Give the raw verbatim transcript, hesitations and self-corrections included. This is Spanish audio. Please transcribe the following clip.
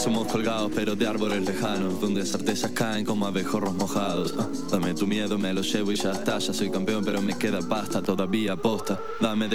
somos colgados pero de árboles lejanos, donde certezas caen como abejorros mojados. Ah, dame tu miedo, me lo llevo y ya está. Ya soy campeón pero me queda pasta, todavía posta. Dame de